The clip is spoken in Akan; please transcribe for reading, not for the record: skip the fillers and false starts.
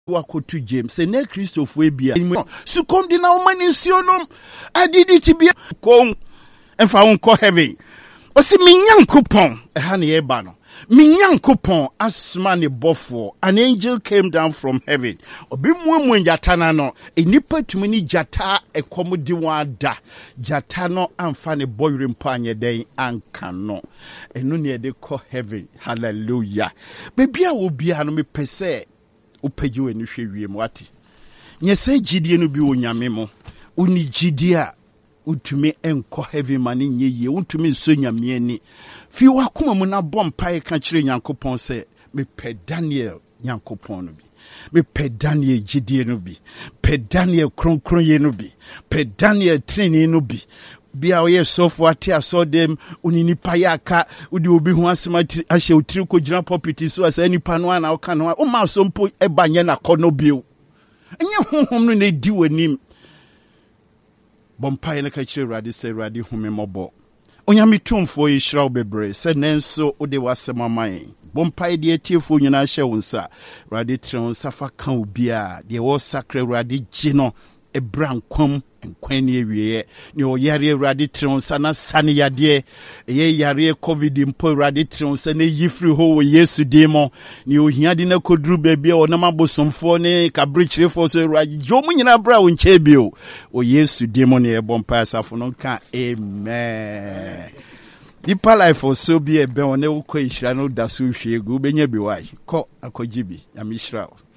wakotu James se ne Christopher ebia su kom di na omani nsionom adidi tibia kom enfa wonko heaven o si minyankopon ha ne eba no minyankopon asma ne bofo an angel came down from heaven obi muamu njata na no enipa tumi ni jata ekomudi wada jata no amfa ne boyre mpa anye den anka no enu ne de ko heaven hallelujah bebia wo bia no mepese upeji we ni hwe wiem wati nyese gidie no bi wonyame mo uni gidie utumi enko heaven mani nyeye utumi so nyame ani fi wakoma mu na bompa ka kire Nyankopon se me pe Daniel Nyankopon no bi me pe Daniel gidie no bi pe Daniel kronkron ye no bi pe Daniel training no bi bia oye sofo ate asodem unini payaka udi obi ho asema ahye otiri ko gina property so asa nipa no ana oka no o ma so mpo ebanye na kono bio enye honhom no na di wanim bompa na ka kire radi se radi home mobo onyame tumfo yi shiraw bebre se nenso ode wasema man bompa de atiefo nyina hye wonsa radi tren safa kan obi a de wo sakra radi gino ebrankom enkwani ewiye ni oyare radi tren sana sane yade ye yare covid mpo radi tren sana yifri ho wo Yesu demo ni ohia de na kodru bebia o na mabosomfo ne kabrichirefo so radi jomu nyina bra wo nchebio o Yesu demo ne ebompa asafo no ka amen. Deeper life also be a be on a ko ishira no dasu hwegu benya bi wai ko akogibi ya mishra